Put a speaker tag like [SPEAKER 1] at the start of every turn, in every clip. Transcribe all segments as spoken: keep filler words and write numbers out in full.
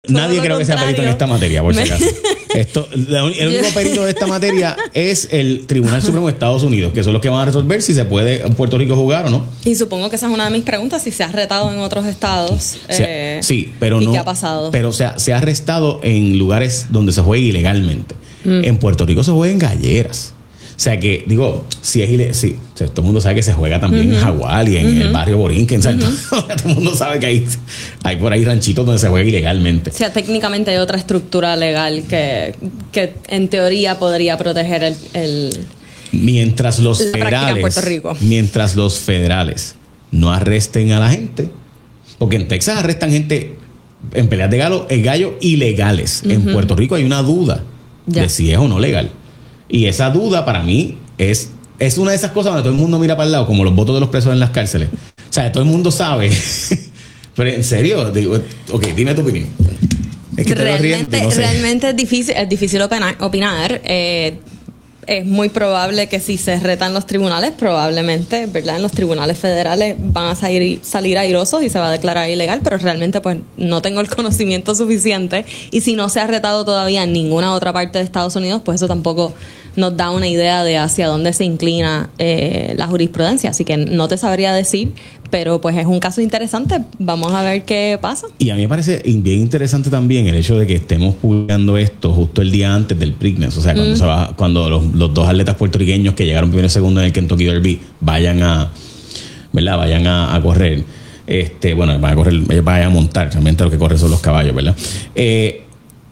[SPEAKER 1] Nadie creo que sea perito en esta materia, por si acaso. Esto, el único perito de esta materia es el Tribunal Supremo de Estados Unidos, que son los que van a resolver si se puede en Puerto Rico jugar o no.
[SPEAKER 2] Y supongo que esa es una de mis preguntas, si se ha retado en otros estados.
[SPEAKER 1] O sea,
[SPEAKER 2] eh,
[SPEAKER 1] sí, pero
[SPEAKER 2] ¿y
[SPEAKER 1] no.
[SPEAKER 2] qué ha pasado?
[SPEAKER 1] Pero o sea, se ha arrestado en lugares donde se juega ilegalmente. Mm. En Puerto Rico se juega en galleras. O sea que, digo, si es ilegal, sí, o sea, todo el mundo sabe que se juega también uh-huh. en Jaguar y en uh-huh. el barrio Borinquen, uh-huh. todo, todo el mundo sabe que hay, hay por ahí ranchitos donde se juega ilegalmente.
[SPEAKER 2] O sea, técnicamente hay otra estructura legal que, que en teoría podría proteger el, el
[SPEAKER 1] mientras los
[SPEAKER 2] la
[SPEAKER 1] federales,
[SPEAKER 2] en Puerto Rico.
[SPEAKER 1] Mientras los federales no arresten a la gente, porque en Texas arrestan gente en peleas de gallo, en gallo ilegales. Uh-huh. En Puerto Rico hay una duda ya. de si es o no legal. Y esa duda para mí es, es una de esas cosas donde todo el mundo mira para el lado, como los votos de los presos en las cárceles. O sea, todo el mundo sabe. Pero en serio, digo, ok, dime tu opinión.
[SPEAKER 2] Es que realmente, te no sé. realmente es difícil, es difícil opinar. opinar. Eh, es muy probable que si se retan los tribunales, probablemente, ¿verdad? En los tribunales federales van a salir, salir airosos y se va a declarar ilegal, pero realmente pues no tengo el conocimiento suficiente. Y si no se ha retado todavía en ninguna otra parte de Estados Unidos, pues eso tampoco nos da una idea de hacia dónde se inclina eh, la jurisprudencia. Así que no te sabría decir, pero pues es un caso interesante. Vamos a ver qué pasa.
[SPEAKER 1] Y a mí me parece bien interesante también el hecho de que estemos publicando esto justo el día antes del Preakness. O sea, cuando, mm. se va, cuando los, los dos atletas puertorriqueños que llegaron primero y segundo en el Kentucky Derby vayan a, ¿verdad? Vayan a, a correr. Este, bueno, van a correr, ellos vayan a montar. Realmente lo que corren son los caballos, ¿verdad? Eh,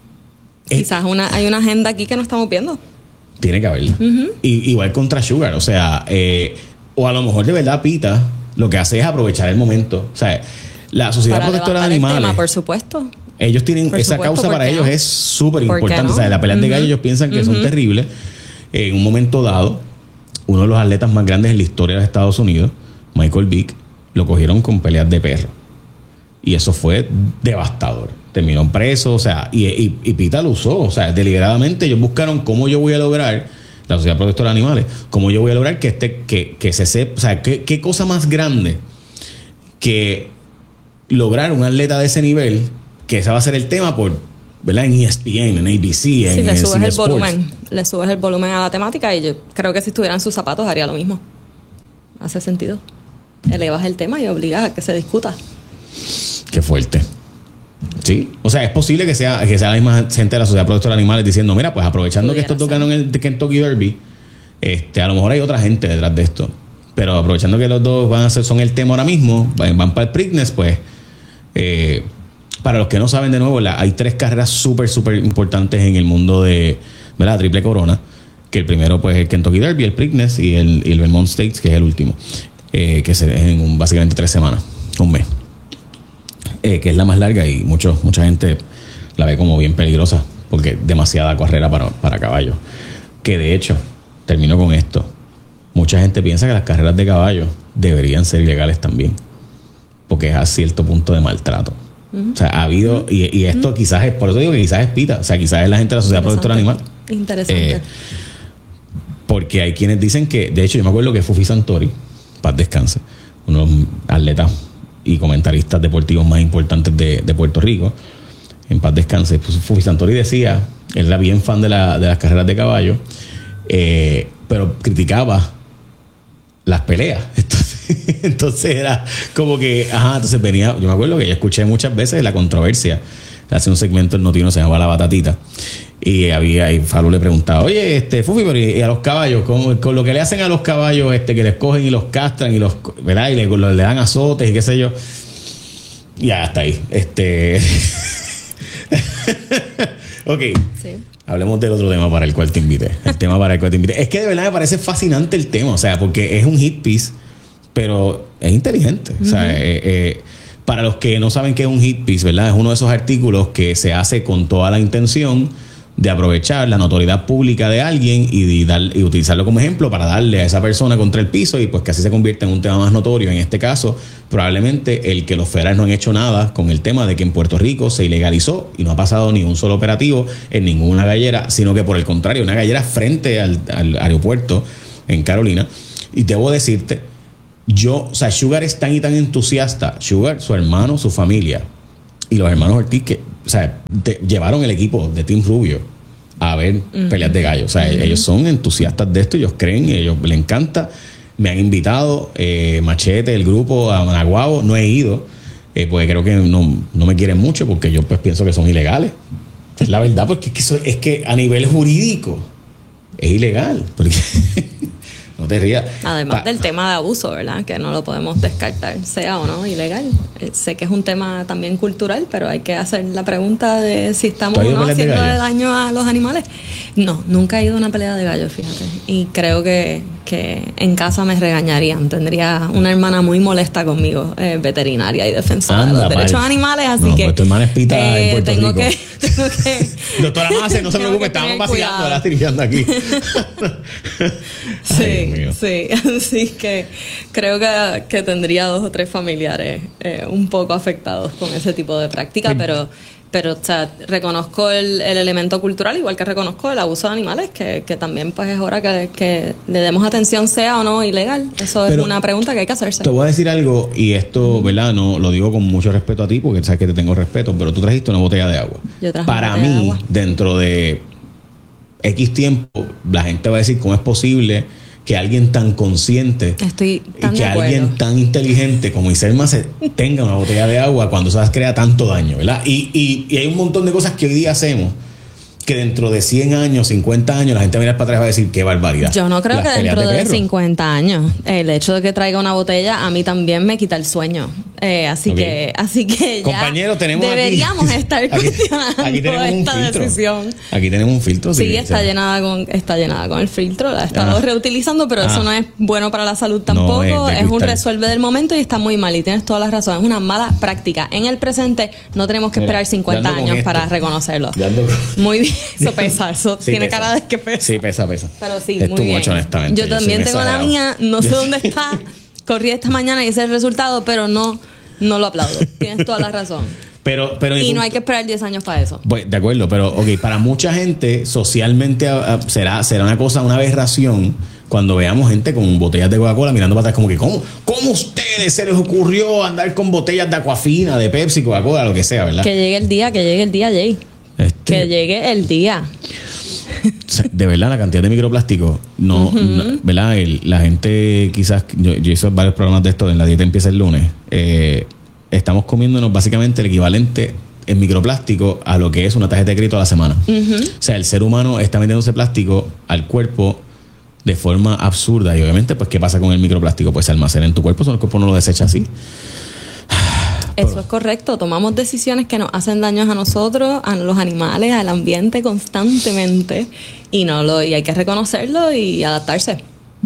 [SPEAKER 2] Quizás una, hay una agenda aquí que no estamos viendo.
[SPEAKER 1] Tiene que haberla. Uh-huh. Y, igual contra Sugar. O sea, eh, o a lo mejor de verdad Pita lo que hace es aprovechar el momento. O sea, la Sociedad
[SPEAKER 2] para
[SPEAKER 1] Protectora de Animales.
[SPEAKER 2] Tema, por supuesto.
[SPEAKER 1] Ellos tienen
[SPEAKER 2] por
[SPEAKER 1] esa
[SPEAKER 2] supuesto,
[SPEAKER 1] causa para ellos
[SPEAKER 2] no?
[SPEAKER 1] es súper importante.
[SPEAKER 2] No?
[SPEAKER 1] O sea, la pelea uh-huh. de gallo ellos piensan que uh-huh. son terribles. En un momento dado, uno de los atletas más grandes en la historia de Estados Unidos, Michael Vick, lo cogieron con peleas de perro. Y eso fue devastador. Terminó preso, o sea, y, y, y Pita lo usó, o sea, deliberadamente ellos buscaron cómo yo voy a lograr, la Sociedad Protectora de Animales, cómo yo voy a lograr que este, que, que se sepa, o sea, qué, qué cosa más grande que lograr un atleta de ese nivel, que ese va a ser el tema por, ¿verdad? En E S P N, en A B C, en
[SPEAKER 2] sí, le subes el
[SPEAKER 1] Sports.
[SPEAKER 2] volumen, le subes el volumen a la temática y yo creo que si estuviera en sus zapatos haría lo mismo. Hace sentido. Elevas el tema y obligas a que se discuta.
[SPEAKER 1] Qué fuerte. Sí, o sea, es posible que sea, que sea la misma gente de la Sociedad Protectora de Animales diciendo, mira, pues aprovechando Pudiera que estos dos ganaron el Kentucky Derby, este, a lo mejor hay otra gente detrás de esto, pero aprovechando que los dos van a ser, son el tema ahora mismo, van, van para el Preakness, pues eh, para los que no saben de nuevo, la, hay tres carreras súper, súper importantes en el mundo de, ¿verdad? La Triple Corona, que el primero pues es el Kentucky Derby, el Preakness y el, y el Vermont Stakes, que es el último, eh, que es en un, básicamente tres semanas, un mes. Eh, que es la más larga y mucho, mucha gente la ve como bien peligrosa porque es demasiada carrera para, para caballos. Que de hecho, termino con esto, mucha gente piensa que las carreras de caballos deberían ser ilegales también porque es a cierto punto de maltrato. Uh-huh. O sea, ha habido, y, y esto uh-huh. quizás es, por eso digo que quizás es Pita, o sea, quizás es la gente de la Sociedad Protectora Animal.
[SPEAKER 2] Interesante.
[SPEAKER 1] Eh, porque hay quienes dicen que, de hecho, yo me acuerdo que Fufi Santori, paz descanse, unos atletas y comentaristas deportivos más importantes de, de Puerto Rico, en paz descanse, pues Fufi Santori decía, él era bien fan de, la, de las carreras de caballo, eh, pero criticaba las peleas. Entonces, entonces era como que, ajá, entonces venía, yo me acuerdo que yo escuché muchas veces la controversia, hace un segmento el Notino se llamaba La Batatita, y había, y Falú le preguntaba, oye, este Fufi, pero y a los caballos, con, con lo que le hacen a los caballos, este, que les cogen y los castran y los, ¿verdad? Y le, le dan azotes y qué sé yo. Y hasta ahí. Este. Ok. Sí. Hablemos del otro tema para el cual te invité. El tema para el cual te invité. Es que de verdad me parece fascinante el tema, o sea, porque es un hit piece, pero es inteligente. Uh-huh. O sea, eh, eh, para los que no saben qué es un hit piece, ¿verdad? Es uno de esos artículos que se hace con toda la intención de aprovechar la notoriedad pública de alguien y, de dar, y utilizarlo como ejemplo para darle a esa persona contra el piso y pues que así se convierte en un tema más notorio. En este caso, probablemente el que los federales no han hecho nada con el tema de que en Puerto Rico se ilegalizó y no ha pasado ni un solo operativo en ninguna gallera, sino que por el contrario, una gallera frente al, al aeropuerto en Carolina. Y debo decirte, yo, o sea, Sugar es tan y tan entusiasta, Sugar, su hermano, su familia y los hermanos Ortiz, que o sea, te, llevaron el equipo de Team Rubio a ver uh-huh. peleas de gallo. O sea, uh-huh. ellos son entusiastas de esto, ellos creen, ellos les encanta. Me han invitado, eh, Machete, el grupo, a Managuabo. No he ido, eh, porque creo que no, no me quieren mucho, porque yo pues pienso que son ilegales. Es la verdad, porque es que, eso, es que a nivel jurídico es ilegal. Porque no te rías.
[SPEAKER 2] Además pa- del tema de abuso, ¿verdad? Que no lo podemos descartar, sea o no ilegal. Eh, sé que es un tema también cultural, pero hay que hacer la pregunta de si estamos o no haciendo de daño a los animales. No, nunca he ido a una pelea de gallos, fíjate. Y creo que, que en casa me regañarían. Tendría una hermana muy molesta conmigo, eh, veterinaria y defensora Anda, de los derechos animales, así no, que
[SPEAKER 1] pues tu hermana es pita eh, en Puerto
[SPEAKER 2] tengo
[SPEAKER 1] Rico.
[SPEAKER 2] Que, tengo que
[SPEAKER 1] Doctora Mase, no se preocupe, estamos vacilando, la tirando aquí.
[SPEAKER 2] Sí, sí, así que creo que, que tendría dos o tres familiares eh, un poco afectados con ese tipo de práctica, pero pero o sea, reconozco el, el elemento cultural, igual que reconozco el abuso de animales, que, que también pues es hora que, que le demos atención, sea o no ilegal. Eso pero es una pregunta que hay que hacerse.
[SPEAKER 1] Te voy a decir algo, y esto, ¿verdad? No lo digo con mucho respeto a ti, porque sabes que te tengo respeto, pero tú trajiste una botella de agua.
[SPEAKER 2] Yo traje
[SPEAKER 1] Para
[SPEAKER 2] una botella
[SPEAKER 1] mí,
[SPEAKER 2] de agua.
[SPEAKER 1] dentro de X tiempo, la gente va a decir cómo es posible que alguien tan consciente
[SPEAKER 2] Estoy tan
[SPEAKER 1] y que
[SPEAKER 2] de acuerdo.
[SPEAKER 1] alguien tan inteligente como Iselma se tenga una botella de agua cuando se crea tanto daño, ¿verdad? Y, y, y hay un montón de cosas que hoy día hacemos que dentro de cien años, cincuenta años, la gente va a mirar para atrás y va a decir qué barbaridad.
[SPEAKER 2] Yo no creo
[SPEAKER 1] Las
[SPEAKER 2] que dentro
[SPEAKER 1] de,
[SPEAKER 2] de cincuenta años el hecho de que traiga una botella a mí también me quita el sueño. Eh, así
[SPEAKER 1] okay.
[SPEAKER 2] que así que ya
[SPEAKER 1] Compañero, tenemos
[SPEAKER 2] deberíamos
[SPEAKER 1] aquí,
[SPEAKER 2] estar
[SPEAKER 1] aquí,
[SPEAKER 2] cuestionando
[SPEAKER 1] aquí tenemos
[SPEAKER 2] esta
[SPEAKER 1] un filtro.
[SPEAKER 2] decisión.
[SPEAKER 1] Aquí tenemos un filtro.
[SPEAKER 2] Sí,
[SPEAKER 1] sí
[SPEAKER 2] está,
[SPEAKER 1] sí.
[SPEAKER 2] llenada con, está llenada con el filtro. La he estado ah. reutilizando, pero ah. eso no es bueno para la salud tampoco. No, es, es un resuelve del momento y está muy mal. Y tienes toda la razón. Es una mala práctica. En el presente no tenemos que esperar Mira, cincuenta años para reconocerlo. Muy bien. Eso pesa. Eso sí, tiene pesa. Cara de que pesa.
[SPEAKER 1] Sí, pesa, pesa.
[SPEAKER 2] Pero sí,
[SPEAKER 1] es
[SPEAKER 2] muy bien.
[SPEAKER 1] Mucho, honestamente.
[SPEAKER 2] Yo, yo también tengo la mía. No sé dónde está. Corrí esta mañana y hice el resultado, pero no, no lo aplaudo. Tienes toda la razón.
[SPEAKER 1] Pero, pero
[SPEAKER 2] y no hay que esperar diez años para eso.
[SPEAKER 1] Pues, de acuerdo, pero ok, para mucha gente socialmente a, a, será, será una cosa, una aberración cuando veamos gente con botellas de Coca-Cola mirando para atrás como que ¿cómo, cómo ustedes se les ocurrió andar con botellas de Aquafina, de Pepsi, Coca-Cola, lo que sea, ¿verdad?
[SPEAKER 2] Que llegue el día, que llegue el día, Jay. Este... Que llegue el día.
[SPEAKER 1] De verdad, la cantidad de microplástico, no, uh-huh. no ¿verdad? El, la gente quizás, yo, yo hice varios programas de esto, en La Dieta Empieza el Lunes, eh, estamos comiéndonos básicamente el equivalente en microplástico a lo que es una tarjeta de crédito a la semana. Uh-huh. O sea, el ser humano está metiéndose plástico al cuerpo de forma absurda y obviamente, pues, ¿qué pasa con el microplástico? Pues se almacena en tu cuerpo, el cuerpo no lo desecha así.
[SPEAKER 2] Eso es correcto. Tomamos decisiones que nos hacen daños a nosotros, a los animales, al ambiente constantemente y no lo y hay que reconocerlo y adaptarse.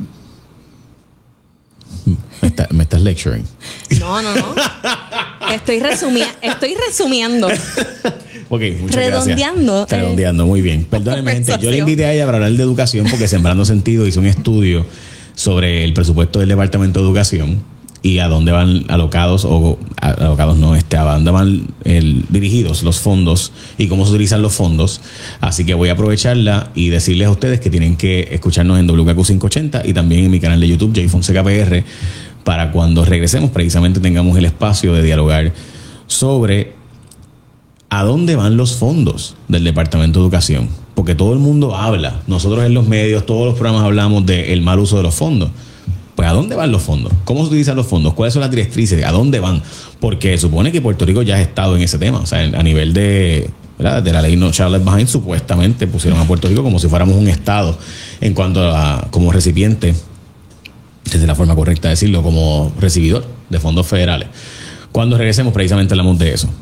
[SPEAKER 1] Me, está, me estás lecturing.
[SPEAKER 2] No, no, no. Estoy resumi- estoy resumiendo.
[SPEAKER 1] Ok, muchas
[SPEAKER 2] Redondeando.
[SPEAKER 1] gracias. Redondeando, muy bien. Perdóneme, gente. Yo le invité a ella para hablar de educación porque Sembrando Sentido hizo un estudio sobre el presupuesto del Departamento de Educación y a dónde van alocados o alocados no, este, a dónde van el, dirigidos los fondos y cómo se utilizan los fondos. Así que voy a aprovecharla y decirles a ustedes que tienen que escucharnos en W K Q quinientos ochenta y también en mi canal de YouTube, Jay Fonseca P R, para cuando regresemos precisamente tengamos el espacio de dialogar sobre a dónde van los fondos del Departamento de Educación. Porque todo el mundo habla, nosotros en los medios, todos los programas hablamos del mal uso de los fondos. Pues, ¿a dónde van los fondos? ¿Cómo se utilizan los fondos? ¿Cuáles son las directrices? ¿A dónde van? Porque supone que Puerto Rico ya ha estado en ese tema. O sea, a nivel de, ¿verdad? de la ley No Child Left Behind, supuestamente pusieron a Puerto Rico como si fuéramos un estado en cuanto a como recipiente, desde la forma correcta de decirlo, como recibidor de fondos federales. Cuando regresemos, precisamente hablamos de eso.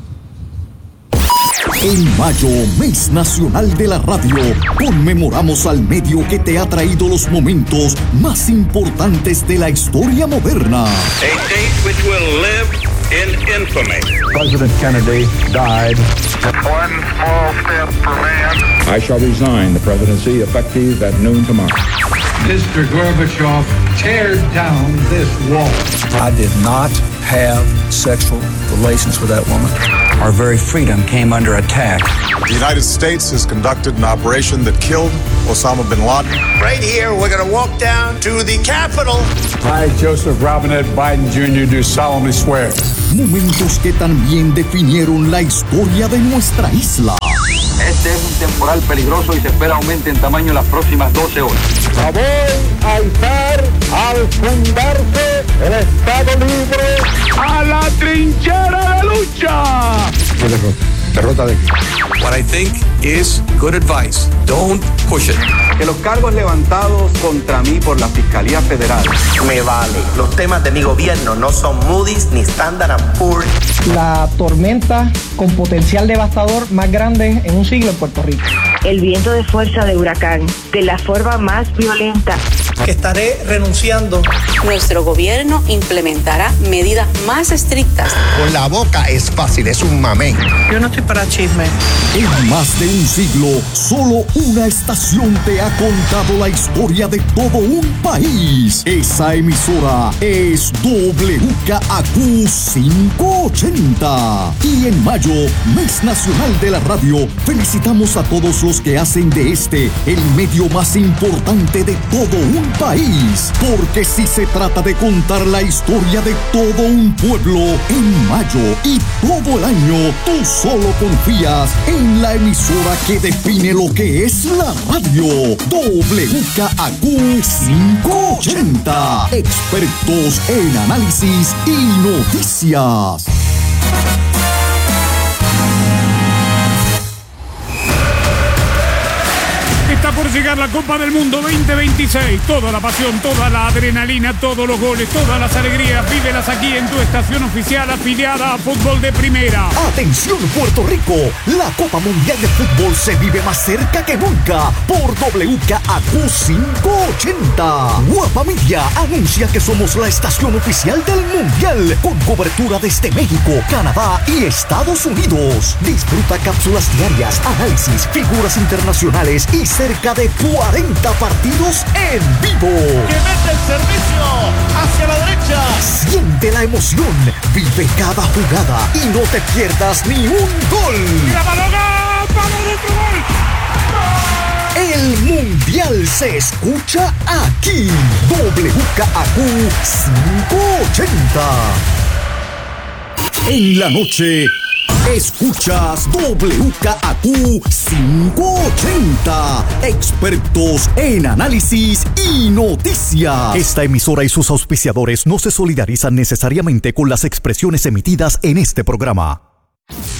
[SPEAKER 3] En mayo, mes nacional de la radio, conmemoramos al medio que te ha traído los momentos más importantes de la historia moderna.
[SPEAKER 4] A date which will live in infamy.
[SPEAKER 5] President Kennedy died.
[SPEAKER 6] One small step for man.
[SPEAKER 5] I shall resign the presidency effective at noon tomorrow.
[SPEAKER 7] Mister Gorbachev, tear down this wall.
[SPEAKER 8] I did not have sexual relations with that woman.
[SPEAKER 9] Our very freedom came under attack.
[SPEAKER 8] The United States has conducted an operation that killed Osama bin Laden.
[SPEAKER 9] Right here, we're going to walk down to the Capitol.
[SPEAKER 7] I, Joseph Robinette Biden Junior, do solemnly swear.
[SPEAKER 3] Momentos que también definieron la historia de nuestra isla.
[SPEAKER 10] Este es un temporal peligroso y se espera aumente en tamaño en las próximas doce horas.
[SPEAKER 11] Voy a izar al fundarse el Estado Libre a la trinchera de lucha.
[SPEAKER 5] Qué derrota. Derrota de aquí.
[SPEAKER 9] What I think is good advice. Don't push it.
[SPEAKER 10] Que los cargos levantados contra mí por la Fiscalía Federal.
[SPEAKER 12] Me vale. Los temas de mi gobierno no son Moody's ni Standard and Poor's.
[SPEAKER 13] La tormenta con potencial devastador más grande en un siglo en Puerto Rico.
[SPEAKER 14] El viento de fuerza de huracán, de la forma más violenta.
[SPEAKER 15] Estaré renunciando.
[SPEAKER 16] Nuestro gobierno implementará medidas más estrictas.
[SPEAKER 17] Con la boca es fácil, es un mamey.
[SPEAKER 15] Yo no estoy para chisme.
[SPEAKER 3] En más de un siglo, solo una estación te ha contado la historia de todo un país. Esa emisora es W K A Q quinientos ochenta. Y en mayo, Mes Nacional de la Radio, felicitamos a todos los que hacen de este el medio más importante de todo un país. Porque si se trata de contar la historia de todo un pueblo, en mayo y todo el año, tú solo confías en la emisora que define lo que es la radio. W K A Q quinientos ochenta. Expertos en análisis y noticias.
[SPEAKER 18] Está por llegar la Copa del Mundo veinte veintiséis. Toda la pasión, toda la adrenalina, todos los goles, todas las alegrías. Vívelas aquí en tu estación oficial afiliada a Fútbol de Primera.
[SPEAKER 3] Atención Puerto Rico, la Copa Mundial de Fútbol se vive más cerca que nunca por W K A Q quinientos ochenta. Guapa Media anuncia que somos la estación oficial del Mundial con cobertura desde México, Canadá y Estados Unidos. Disfruta cápsulas diarias, análisis, figuras internacionales y cerca de cuarenta partidos en vivo.
[SPEAKER 11] ¡Que mete el servicio hacia la derecha!
[SPEAKER 3] Siente la emoción, vive cada jugada y no te pierdas ni un gol.
[SPEAKER 18] ¡Mira, Baloga! ¡Vamos, otro gol!
[SPEAKER 3] El Mundial se escucha aquí. W K A Q quinientos ochenta. En la noche escuchas W K A Q quinientos ochenta. Expertos en análisis y noticias. Esta emisora y sus auspiciadores no se solidarizan necesariamente con las expresiones emitidas en este programa.